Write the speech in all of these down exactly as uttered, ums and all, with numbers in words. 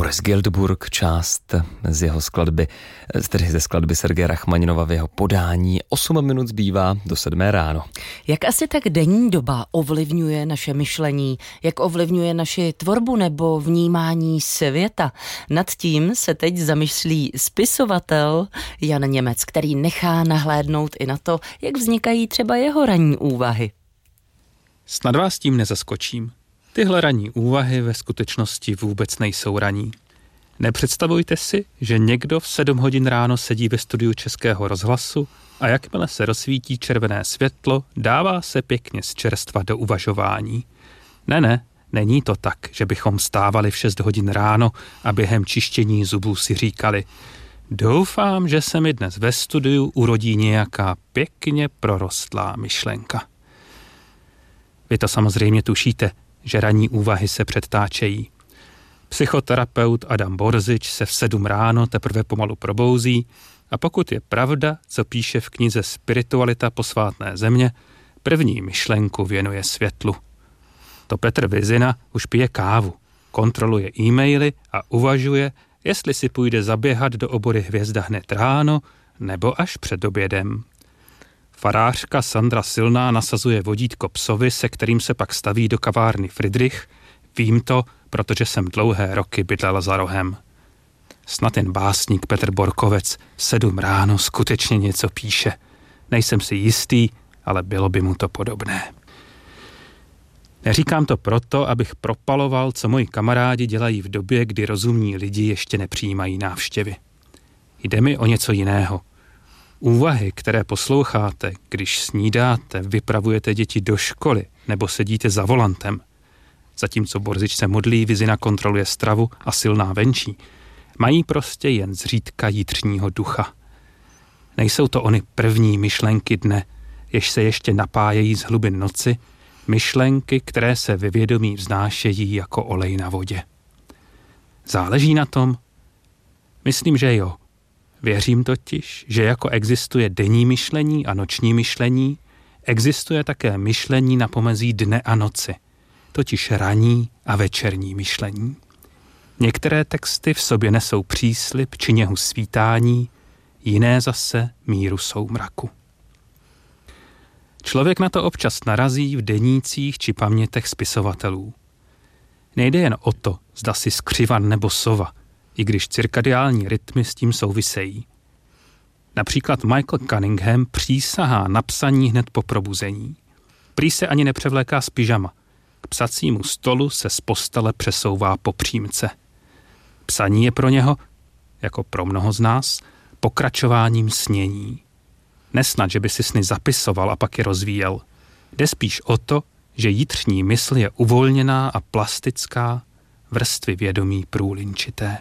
Boris Giltburg, část z jeho skladby, tedy ze skladby Sergeje Rachmaninova v jeho podání. Osm minut zbývá do sedmé ráno. Jak asi tak denní doba ovlivňuje naše myšlení, jak ovlivňuje naši tvorbu nebo vnímání světa? Nad tím se teď zamýšlí spisovatel Jan Němec, který nechá nahlédnout i na to, jak vznikají třeba jeho ranní úvahy. Snad vás tím nezaskočím. Tyhle ranní úvahy ve skutečnosti vůbec nejsou ranní. Nepředstavujte si, že někdo v sedm hodin ráno sedí ve studiu Českého rozhlasu a jakmile se rozsvítí červené světlo, dává se pěkně z čerstva do uvažování. Ne, ne, není to tak, že bychom vstávali v šest hodin ráno a během čištění zubů si říkali: doufám, že se mi dnes ve studiu urodí nějaká pěkně prorostlá myšlenka. Vy to samozřejmě tušíte, že ranní úvahy se předtáčejí. Psychoterapeut Adam Borzič se v sedm ráno teprve pomalu probouzí a pokud je pravda, co píše v knize Spiritualita posvátné země, první myšlenku věnuje světlu. To Petr Vizina už pije kávu, kontroluje e-maily a uvažuje, jestli si půjde zaběhat do obory Hvězda hned ráno nebo až před obědem. Farářka Sandra Silná nasazuje vodítko psovi, se kterým se pak staví do kavárny Friedrich. Vím to, protože jsem dlouhé roky bydlela za rohem. Snad jen básník Petr Borkovec v sedm ráno skutečně něco píše. Nejsem si jistý, ale bylo by mu to podobné. Neříkám to proto, abych propaloval, co moji kamarádi dělají v době, kdy rozumní lidi ještě nepřijímají návštěvy. Jde mi o něco jiného. Úvahy, které posloucháte, když snídáte, vypravujete děti do školy nebo sedíte za volantem, zatímco Borzič se modlí, Vizina kontroluje stravu a Silná venčí, mají prostě jen zřídka jitřního ducha. Nejsou to ony první myšlenky dne, jež se ještě napájejí z hlubin noci, myšlenky, které se ve vědomí vznášejí jako olej na vodě. Záleží na tom? Myslím, že jo. Věřím totiž, že jako existuje denní myšlení a noční myšlení, existuje také myšlení na pomezí dne a noci, totiž ranní a večerní myšlení. Některé texty v sobě nesou příslib či něhu svítání, jiné zase míru soumraku. Člověk na to občas narazí v denících či pamětech spisovatelů. Nejde jen o to, zda si skřivan nebo sova, i když cirkadiální rytmy s tím souvisejí. Například Michael Cunningham přísahá na psaní hned po probuzení. Prý se ani nepřevléká z pyžama. K psacímu stolu se z postele přesouvá po přímce. Psaní je pro něho, jako pro mnoho z nás, pokračováním snění. Nesnad, že by si sny zapisoval a pak je rozvíjel. Jde spíš o to, že jitřní mysl je uvolněná a plastická, vrstvy vědomí průlinčité.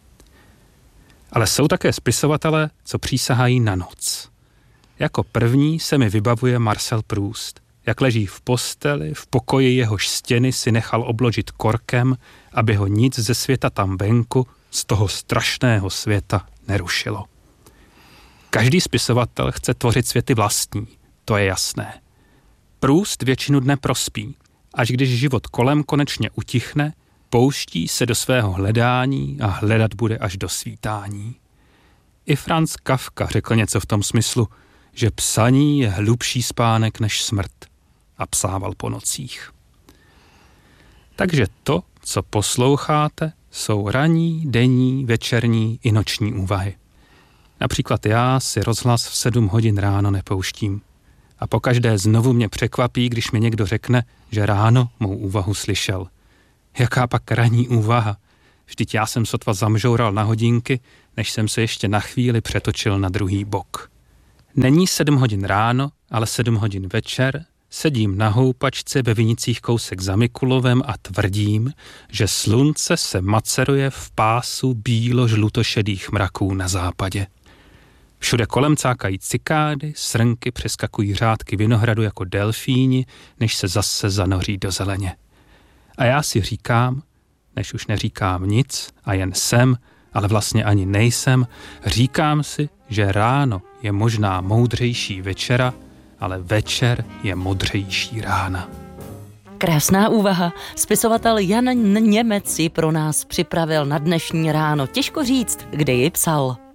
Ale jsou také spisovatelé, co přísahají na noc. Jako první se mi vybavuje Marcel Proust, jak leží v posteli, v pokoji jehož stěny si nechal obložit korkem, aby ho nic ze světa tam venku, z toho strašného světa, nerušilo. Každý spisovatel chce tvořit světy vlastní, to je jasné. Proust většinu dne prospí, až když život kolem konečně utichne, pouští se do svého hledání a hledat bude až do svítání. I Franz Kafka řekl něco v tom smyslu, že psaní je hlubší spánek než smrt, a psával po nocích. Takže to, co posloucháte, jsou ranní, denní, večerní i noční úvahy. Například já si rozhlas v sedm hodin ráno nepouštím. A pokaždé znovu mě překvapí, když mi někdo řekne, že ráno mou úvahu slyšel. Jaká pak ranní úvaha? Vždyť já jsem sotva zamžoural na hodinky, než jsem se ještě na chvíli přetočil na druhý bok. Není sedm hodin ráno, ale sedm hodin večer, sedím na houpačce ve Vinicích kousek za Mikulovem a tvrdím, že slunce se maceruje v pásu bílo-žlutošedých mraků na západě. Všude kolem cákají cikády, srnky přeskakují řádky vinohradu jako delfíni, než se zase zanoří do zeleně. A já si říkám, než už neříkám nic a jen jsem, ale vlastně ani nejsem, říkám si, že ráno je možná moudřejší večera, ale večer je modřejší rána. Krásná úvaha. Spisovatel Jan Němec ji pro nás připravil na dnešní ráno. Těžko říct, kde ji psal.